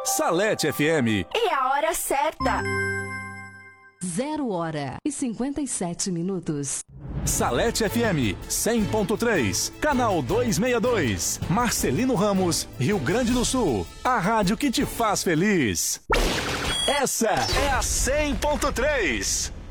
Salete FM. E a hora certa. 0h57 Salete FM 100.3, canal 262, Marcelino Ramos, Rio Grande do Sul. A rádio que te faz feliz. Essa é a 100.3.